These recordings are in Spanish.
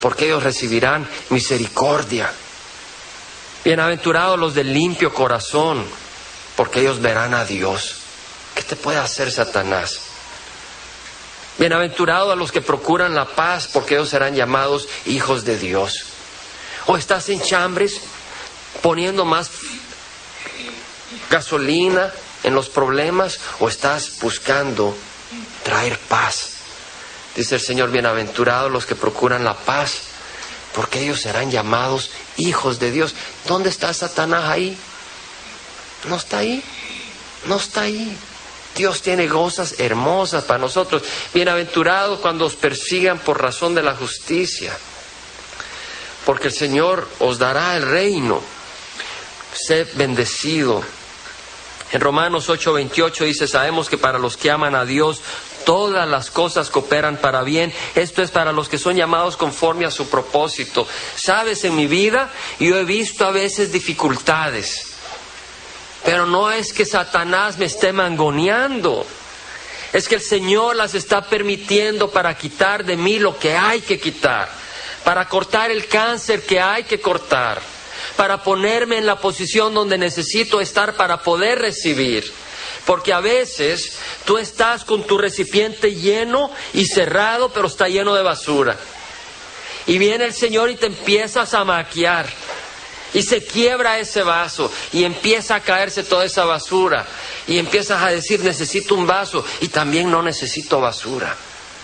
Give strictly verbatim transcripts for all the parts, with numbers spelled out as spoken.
porque ellos recibirán misericordia. Bienaventurados los de limpio corazón, porque ellos verán a Dios. ¿Qué te puede hacer Satanás? Bienaventurados a los que procuran la paz, porque ellos serán llamados hijos de Dios. ¿O estás en chambres poniendo más gasolina en los problemas, o estás buscando traer paz? Dice el Señor, bienaventurados los que procuran la paz, porque ellos serán llamados hijos de Dios. ¿Dónde está Satanás ahí? No está ahí, no está ahí. Dios tiene cosas hermosas para nosotros. Bienaventurados cuando os persigan por razón de la justicia, porque el Señor os dará el reino. Sed bendecido. En Romanos ocho veintiocho dice, sabemos que para los que aman a Dios, todas las cosas cooperan para bien. Esto es para los que son llamados conforme a su propósito. Sabes, en mi vida yo he visto a veces dificultades, pero no es que Satanás me esté mangoneando. Es que el Señor las está permitiendo para quitar de mí lo que hay que quitar, para cortar el cáncer que hay que cortar, para ponerme en la posición donde necesito estar para poder recibir. Porque a veces tú estás con tu recipiente lleno y cerrado, pero está lleno de basura. Y viene el Señor y te empiezas a maquiar. Y se quiebra ese vaso y empieza a caerse toda esa basura. Y empiezas a decir, necesito un vaso, y también no necesito basura.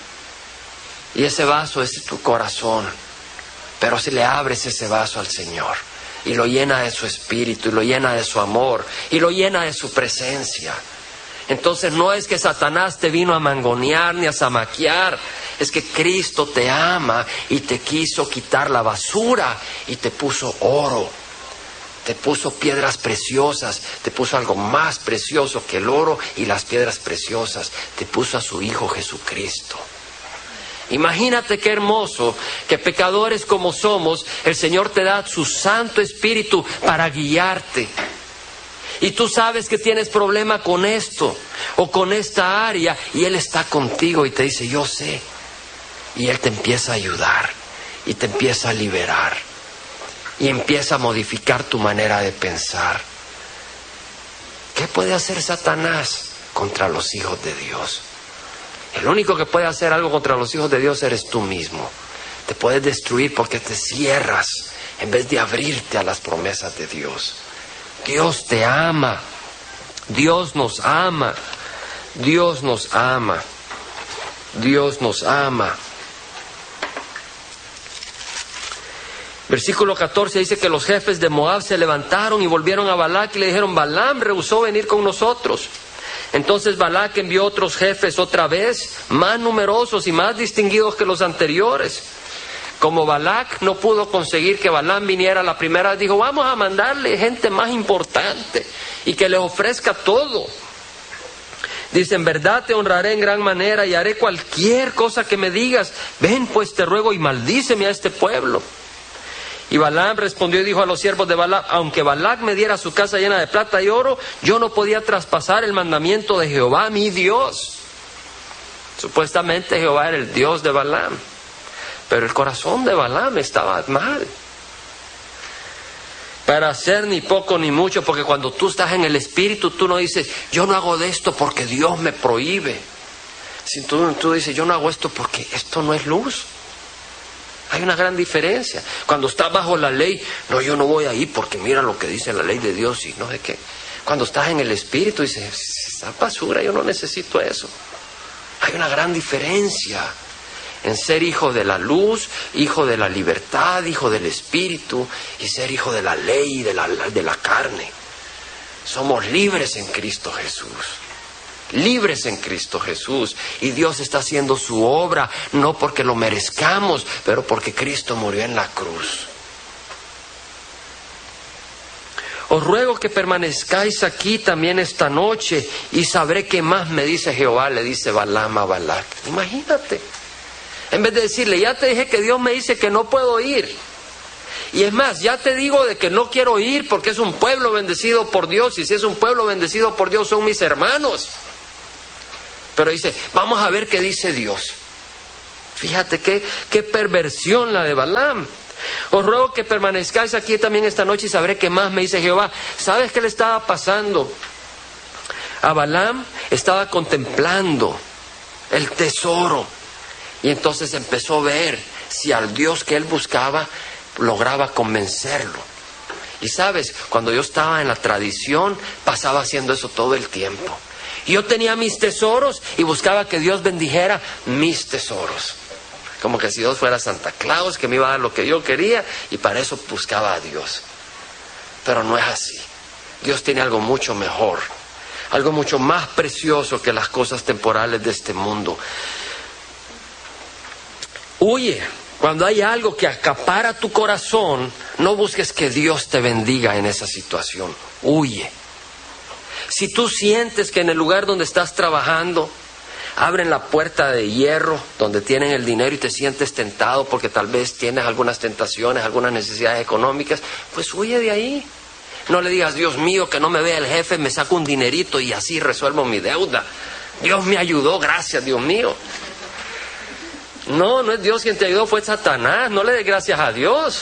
Y ese vaso es tu corazón. Pero si le abres ese vaso al Señor y lo llena de su espíritu, y lo llena de su amor, y lo llena de su presencia, entonces no es que Satanás te vino a mangonear ni a zamaquear, es que Cristo te ama y te quiso quitar la basura y te puso oro, te puso piedras preciosas, te puso algo más precioso que el oro y las piedras preciosas, te puso a su Hijo Jesucristo. Imagínate qué hermoso que pecadores como somos, el Señor te da su Santo Espíritu para guiarte. Y tú sabes que tienes problema con esto o con esta área, y Él está contigo y te dice, yo sé. Y Él te empieza a ayudar y te empieza a liberar y empieza a modificar tu manera de pensar. ¿Qué puede hacer Satanás contra los hijos de Dios? El único que puede hacer algo contra los hijos de Dios eres tú mismo. Te puedes destruir porque te cierras en vez de abrirte a las promesas de Dios. Dios te ama. Dios nos ama. Dios nos ama. Dios nos ama. Versículo catorce dice que los jefes de Moab se levantaron y volvieron a Balac y le dijeron, Balaam rehusó venir con nosotros. Entonces Balac envió otros jefes otra vez, más numerosos y más distinguidos que los anteriores. Como Balac no pudo conseguir que Balaam viniera la primera vez, dijo, vamos a mandarle gente más importante y que les ofrezca todo. Dice, en verdad te honraré en gran manera y haré cualquier cosa que me digas. Ven pues, te ruego, y maldíceme a este pueblo. Y Balaam respondió y dijo a los siervos de Balac, aunque Balac me diera su casa llena de plata y oro, yo no podía traspasar el mandamiento de Jehová, mi Dios. Supuestamente Jehová era el Dios de Balaam, pero el corazón de Balaam estaba mal. Para hacer ni poco ni mucho, porque cuando tú estás en el Espíritu, tú no dices, yo no hago de esto porque Dios me prohíbe. Si tú, tú dices, yo no hago esto porque esto no es luz. Hay una gran diferencia. Cuando estás bajo la ley, no, yo no voy ahí porque mira lo que dice la ley de Dios y no sé qué. Cuando estás en el Espíritu, dices, esa basura, yo no necesito eso. Hay una gran diferencia en ser hijo de la luz, hijo de la libertad, hijo del Espíritu, y ser hijo de la ley y de la, de la carne. Somos libres en Cristo Jesús. Libres en Cristo Jesús, y Dios está haciendo su obra no porque lo merezcamos, pero porque Cristo murió en la cruz. Os ruego que permanezcáis aquí también esta noche y sabré qué más me dice Jehová, le dice Balaam a Balac. Imagínate, en vez de decirle, ya te dije que Dios me dice que no puedo ir, y es más, ya te digo de que no quiero ir porque es un pueblo bendecido por Dios, y si es un pueblo bendecido por Dios son mis hermanos. Pero dice, vamos a ver qué dice Dios. Fíjate qué, qué perversión la de Balaam. Os ruego que permanezcáis aquí también esta noche y sabré qué más me dice Jehová. ¿Sabes qué le estaba pasando? A Balaam estaba contemplando el tesoro y entonces empezó a ver si al Dios que él buscaba lograba convencerlo. Y sabes, cuando yo estaba en la tradición pasaba haciendo eso todo el tiempo. Yo tenía mis tesoros y buscaba que Dios bendijera mis tesoros. Como que si Dios fuera Santa Claus, que me iba a dar lo que yo quería, y para eso buscaba a Dios. Pero no es así. Dios tiene algo mucho mejor, algo mucho más precioso que las cosas temporales de este mundo. Huye. Cuando hay algo que acapara tu corazón, no busques que Dios te bendiga en esa situación. Huye. Si tú sientes que en el lugar donde estás trabajando abren la puerta de hierro donde tienen el dinero y te sientes tentado porque tal vez tienes algunas tentaciones, algunas necesidades económicas, pues huye de ahí. No le digas, Dios mío, que no me vea el jefe, me saco un dinerito y así resuelvo mi deuda. Dios me ayudó, gracias, Dios mío. No, no es Dios quien te ayudó, fue Satanás. No le des gracias a Dios.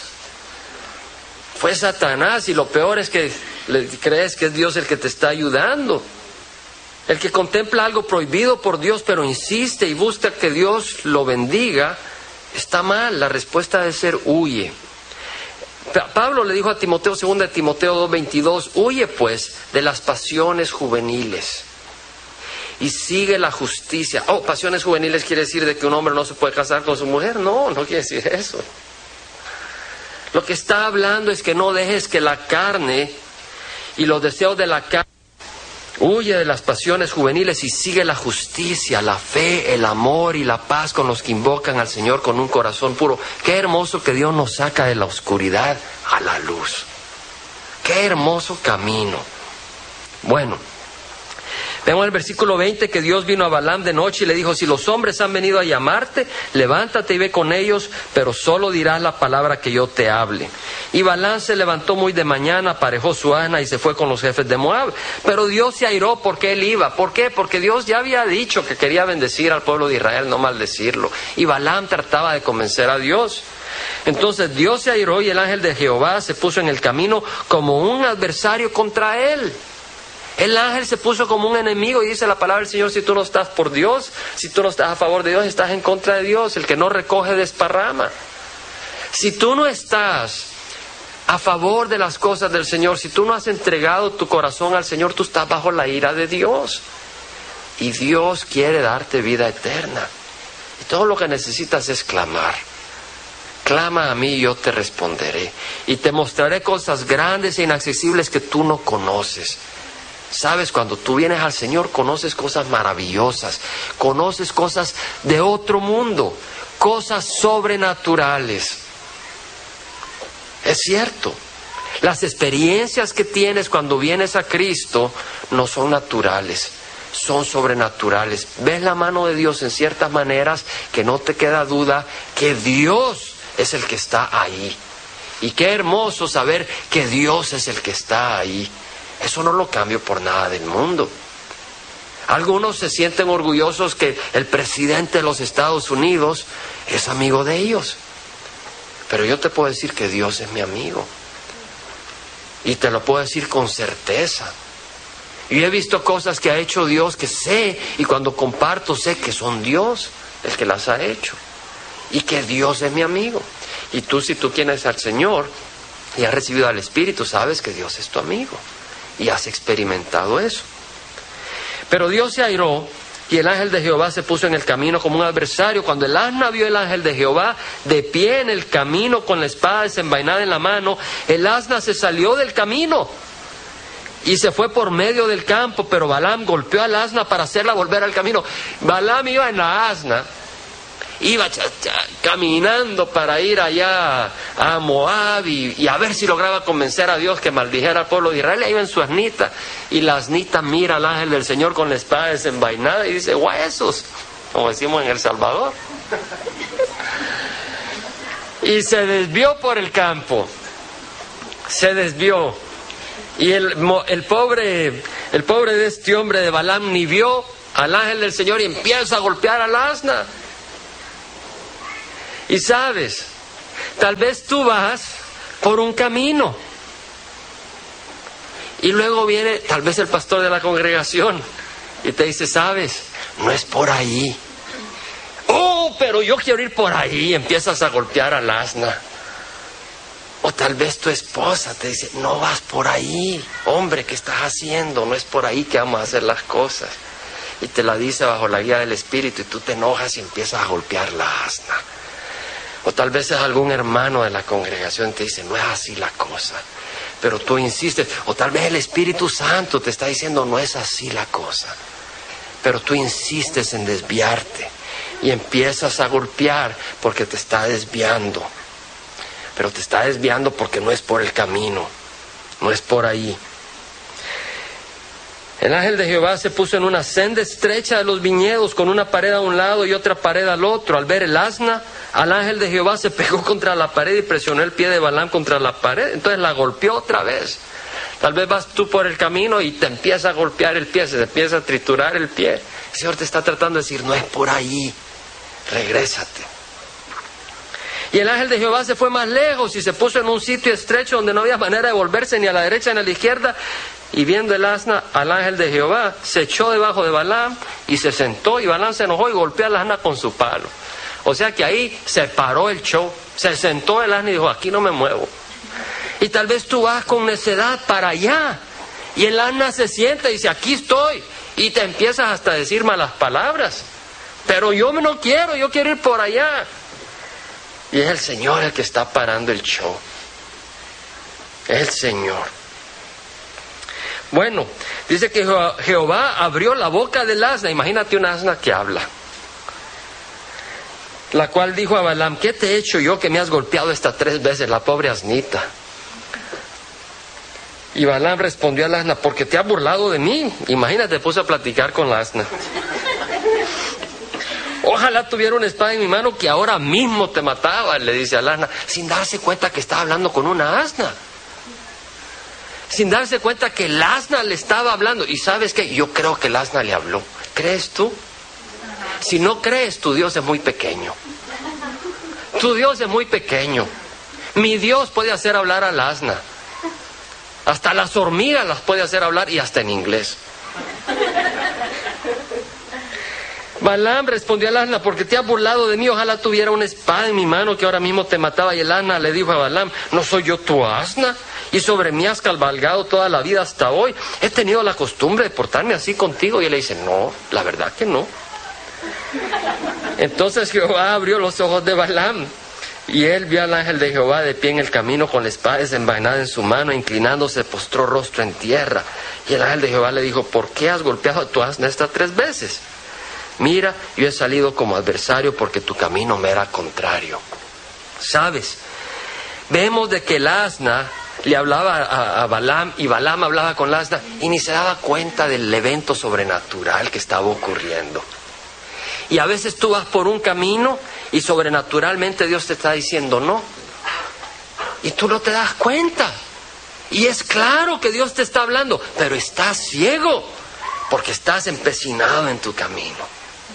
Fue Satanás, y lo peor es que le crees que es Dios el que te está ayudando. El que contempla algo prohibido por Dios, pero insiste y busca que Dios lo bendiga, está mal. La respuesta debe ser huye. Pablo le dijo a Timoteo, segunda de Timoteo dos veintidós, huye pues de las pasiones juveniles y sigue la justicia. Oh, pasiones juveniles quiere decir de que un hombre no se puede casar con su mujer. No, no quiere decir eso. Lo que está hablando es que no dejes que la carne y los deseos de la carne. Huye de las pasiones juveniles y sigue la justicia, la fe, el amor y la paz con los que invocan al Señor con un corazón puro. Qué hermoso que Dios nos saca de la oscuridad a la luz. Qué hermoso camino. Bueno, vemos el versículo veinte que Dios vino a Balaam de noche y le dijo, si los hombres han venido a llamarte, levántate y ve con ellos, pero solo dirás la palabra que yo te hable. Y Balaam se levantó muy de mañana, aparejó su asna y se fue con los jefes de Moab. Pero Dios se airó porque él iba. ¿Por qué? Porque Dios ya había dicho que quería bendecir al pueblo de Israel, no maldecirlo. Y Balaam trataba de convencer a Dios. Entonces Dios se airó y el ángel de Jehová se puso en el camino como un adversario contra él. El ángel se puso como un enemigo y dice la palabra del Señor, si tú no estás por Dios, si tú no estás a favor de Dios, estás en contra de Dios. El que no recoge desparrama. Si tú no estás a favor de las cosas del Señor, si tú no has entregado tu corazón al Señor, tú estás bajo la ira de Dios. Y Dios quiere darte vida eterna. Y todo lo que necesitas es clamar. Clama a mí y yo te responderé. Y te mostraré cosas grandes e inaccesibles que tú no conoces. Sabes, cuando tú vienes al Señor, conoces cosas maravillosas. Conoces cosas de otro mundo. Cosas sobrenaturales. Es cierto, las experiencias que tienes cuando vienes a Cristo no son naturales, son sobrenaturales. Ves la mano de Dios en ciertas maneras que no te queda duda que Dios es el que está ahí. Y qué hermoso saber que Dios es el que está ahí. Eso no lo cambio por nada del mundo. Algunos se sienten orgullosos que el presidente de los Estados Unidos es amigo de ellos. Pero yo te puedo decir que Dios es mi amigo. Y te lo puedo decir con certeza. Y he visto cosas que ha hecho Dios que sé, y cuando comparto sé que son Dios el que las ha hecho. Y que Dios es mi amigo. Y tú, si tú quieres al Señor y has recibido al Espíritu, sabes que Dios es tu amigo. Y has experimentado eso. Pero Dios se airó. Y el ángel de Jehová se puso en el camino como un adversario. Cuando el asna vio el ángel de Jehová de pie en el camino con la espada desenvainada en la mano, el asna se salió del camino y se fue por medio del campo. Pero Balaam golpeó al asna para hacerla volver al camino. Balaam iba en la asna, iba cha, cha, caminando para ir allá a Moab y, y a ver si lograba convencer a Dios que maldijera al pueblo de Israel. Iba en su asnita y la asnita mira al ángel del Señor con la espada desenvainada y dice, huesos, como decimos en El Salvador. Y se desvió por el campo, se desvió. Y el, el pobre el pobre de este hombre de Balaam ni vio al ángel del Señor y empieza a golpear al asna. Y sabes, tal vez tú vas por un camino y luego viene tal vez el pastor de la congregación y te dice, sabes, no es por ahí. Oh, pero yo quiero ir por ahí. Empiezas a golpear al asna. O tal vez tu esposa te dice, no vas por ahí. Hombre, ¿qué estás haciendo? No es por ahí que vamos a hacer las cosas. Y te la dice bajo la guía del Espíritu y tú te enojas y empiezas a golpear la asna. O tal vez es algún hermano de la congregación que te dice, no es así la cosa. Pero tú insistes. O tal vez el Espíritu Santo te está diciendo, no es así la cosa. Pero tú insistes en desviarte. Y empiezas a golpear porque te está desviando. Pero te está desviando porque no es por el camino. No es por ahí. El ángel de Jehová se puso en una senda estrecha de los viñedos, con una pared a un lado y otra pared al otro. Al ver el asna, al ángel de Jehová se pegó contra la pared y presionó el pie de Balaam contra la pared. Entonces la golpeó otra vez. Tal vez vas tú por el camino y te empieza a golpear el pie, se te empieza a triturar el pie. El Señor te está tratando de decir, no es por ahí, regrésate. Y el ángel de Jehová se fue más lejos y se puso en un sitio estrecho donde no había manera de volverse ni a la derecha ni a la izquierda. Y viendo el asna al ángel de Jehová, se echó debajo de Balaam y se sentó, y Balaam se enojó y golpeó al asna con su palo. O sea que ahí se paró el show, se sentó el asna y dijo, aquí no me muevo. Y tal vez tú vas con necedad para allá, y el asna se sienta y dice, aquí estoy, y te empiezas hasta a decir malas palabras. Pero yo no quiero, yo quiero ir por allá. Y es el Señor el que está parando el show. Es el Señor. Bueno, dice que Jehová abrió la boca del asna. Imagínate un asna que habla. La cual dijo a Balaam, ¿qué te he hecho yo que me has golpeado estas tres veces, la pobre asnita? Y Balaam respondió al asna, porque te has burlado de mí. Imagínate, puso a platicar con la asna. Ojalá tuviera una espada en mi mano que ahora mismo te mataba, le dice al asna, sin darse cuenta que estaba hablando con una asna. Sin darse cuenta que el asna le estaba hablando. Y ¿sabes qué? Yo creo que el asna le habló. ¿Crees tú? Si no crees, tu Dios es muy pequeño. Tu Dios es muy pequeño. Mi Dios puede hacer hablar al asna. Hasta las hormigas las puede hacer hablar, y hasta en inglés. Balaam respondió al asna, porque te has burlado de mí, ojalá tuviera una espada en mi mano que ahora mismo te mataba. Y el asna le dijo a Balaam, ¿no soy yo tu asna? Y sobre mí has cabalgado toda la vida hasta hoy. He tenido la costumbre de portarme así contigo. Y él le dice, no, la verdad que no. Entonces Jehová abrió los ojos de Balaam, y él vio al ángel de Jehová de pie en el camino con la espada desenvainada en su mano, inclinándose, postró rostro en tierra. Y el ángel de Jehová le dijo, ¿por qué has golpeado a tu asna estas tres veces? Mira, yo he salido como adversario porque tu camino me era contrario. ¿Sabes? Vemos de que el asna le hablaba a, a Balaam, y Balaam hablaba con el asna, y ni se daba cuenta del evento sobrenatural que estaba ocurriendo. Y a veces tú vas por un camino y sobrenaturalmente Dios te está diciendo no. Y tú no te das cuenta. Y es claro que Dios te está hablando, pero estás ciego porque estás empecinado en tu camino.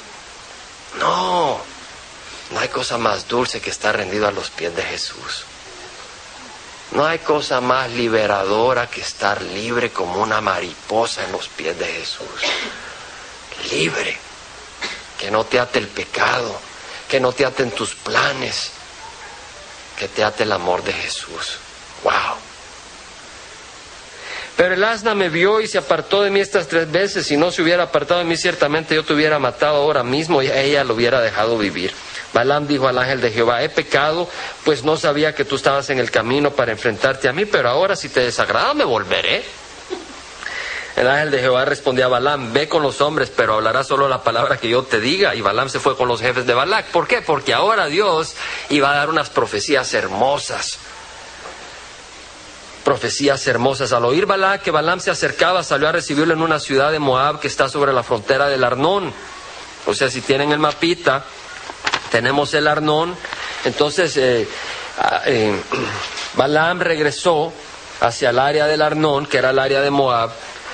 No, no hay cosa más dulce que estar rendido a los pies de Jesús. No hay cosa más liberadora que estar libre como una mariposa en los pies de Jesús. Libre. Que no te ate el pecado, que no te aten tus planes, que te ate el amor de Jesús. ¡Wow! Pero el asna me vio y se apartó de mí estas tres veces. Si no se hubiera apartado de mí, ciertamente yo te hubiera matado ahora mismo y a ella lo hubiera dejado vivir. Balaam dijo al ángel de Jehová, he pecado, pues no sabía que tú estabas en el camino para enfrentarte a mí, pero ahora si te desagrada me volveré. El ángel de Jehová respondió a Balaam, ve con los hombres, pero hablará solo la palabra que yo te diga. Y Balaam se fue con los jefes de Balac. ¿Por qué? Porque ahora Dios iba a dar unas profecías hermosas. Profecías hermosas. Al oír Balac que Balaam se acercaba, salió a recibirlo en una ciudad de Moab que está sobre la frontera del Arnón. O sea, si tienen el mapita, tenemos el Arnón. Entonces, eh, eh, Balaam regresó hacia el área del Arnón, que era el área de Moab.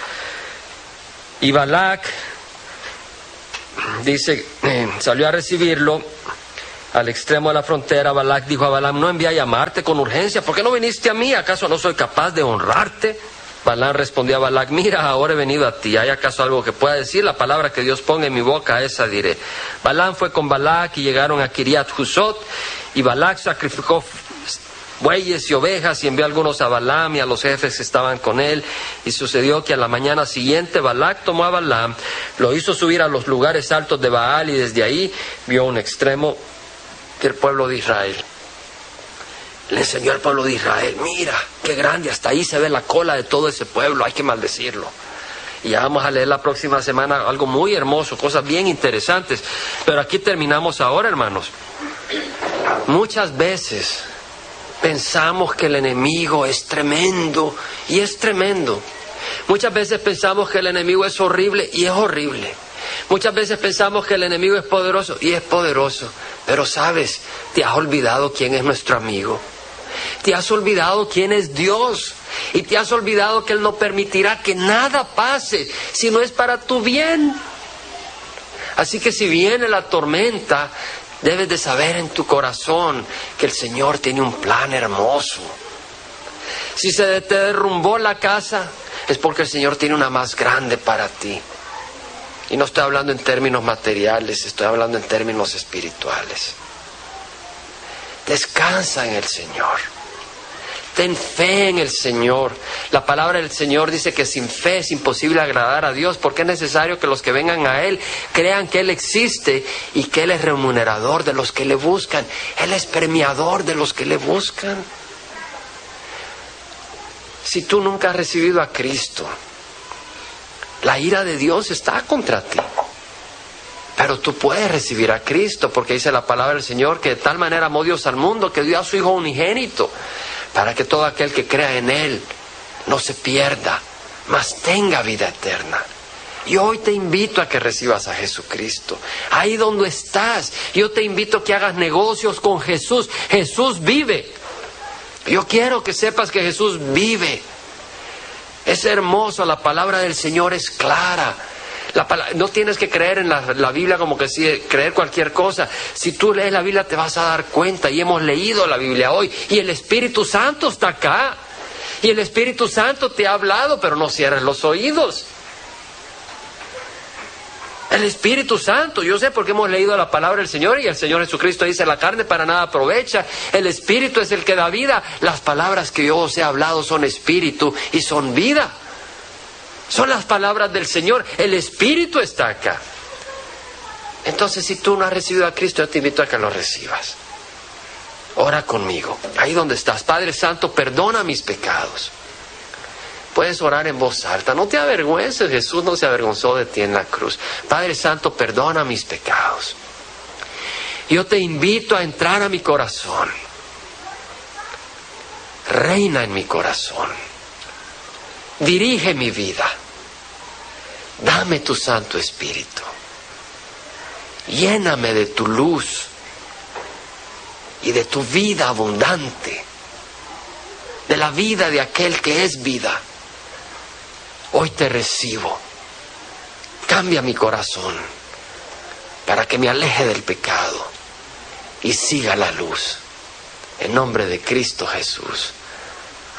Y Balac, dice, eh, salió a recibirlo, al extremo de la frontera, Balac dijo a Balaam: no envié a llamarte con urgencia, ¿por qué no viniste a mí? ¿Acaso no soy capaz de honrarte? Balaam respondió a Balac: mira, ahora he venido a ti, ¿hay acaso algo que pueda decir? La palabra que Dios ponga en mi boca, esa diré. Balaam fue con Balac y llegaron a Kiriat Husot, y Balac sacrificó bueyes y ovejas y envió algunos a Balaam y a los jefes que estaban con él. Y sucedió que a la mañana siguiente Balac tomó a Balaam, lo hizo subir a los lugares altos de Baal, y desde ahí vio un extremo del pueblo de Israel. Le enseñó al pueblo de Israel: mira, qué grande, hasta ahí se ve la cola de todo ese pueblo, hay que maldecirlo. Y ya vamos a leer la próxima semana algo muy hermoso, cosas bien interesantes. Pero aquí terminamos ahora, hermanos. Muchas veces pensamos que el enemigo es tremendo, y es tremendo. Muchas veces pensamos que el enemigo es horrible, y es horrible. Muchas veces pensamos que el enemigo es poderoso, y es poderoso. Pero sabes, te has olvidado quién es nuestro amigo. Te has olvidado quién es Dios. Y te has olvidado que Él no permitirá que nada pase si no es para tu bien. Así que si viene la tormenta, debes de saber en tu corazón que el Señor tiene un plan hermoso. Si se te derrumbó la casa, es porque el Señor tiene una más grande para ti. Y no estoy hablando en términos materiales, estoy hablando en términos espirituales. Descansa en el Señor. Ten fe en el Señor. La palabra del Señor dice que sin fe es imposible agradar a Dios, porque es necesario que los que vengan a Él crean que Él existe y que Él es remunerador de los que le buscan. Él es premiador de los que le buscan. Si tú nunca has recibido a Cristo, la ira de Dios está contra ti. Pero tú puedes recibir a Cristo, porque dice la palabra del Señor que de tal manera amó Dios al mundo que dio a su Hijo unigénito, para que todo aquel que crea en Él no se pierda, mas tenga vida eterna. Y hoy te invito a que recibas a Jesucristo. Ahí donde estás, yo te invito a que hagas negocios con Jesús. Jesús vive. Yo quiero que sepas que Jesús vive. Es hermoso, la palabra del Señor es clara. La palabra, no tienes que creer en la, la Biblia como que si creer cualquier cosa. Si tú lees la Biblia te vas a dar cuenta, y hemos leído la Biblia hoy, y el Espíritu Santo está acá, y el Espíritu Santo te ha hablado, pero no cierres los oídos. El Espíritu Santo, yo sé porque hemos leído la palabra del Señor, y el Señor Jesucristo dice: la carne para nada aprovecha, el Espíritu es el que da vida. Las palabras que yo os he hablado son espíritu y son vida. Son las palabras del Señor. El Espíritu está acá. Entonces, si tú no has recibido a Cristo, yo te invito a que lo recibas. Ora conmigo, ahí donde estás. Padre Santo, perdona mis pecados. Puedes orar en voz alta. No te avergüences, Jesús no se avergonzó de ti en la cruz. Padre Santo, perdona mis pecados. Yo te invito a entrar a mi corazón. Reina en mi corazón. Dirige mi vida. Dame tu Santo Espíritu. Lléname de tu luz y de tu vida abundante, de la vida de aquel que es vida. Hoy te recibo. Cambia mi corazón para que me aleje del pecado y siga la luz. En nombre de Cristo Jesús.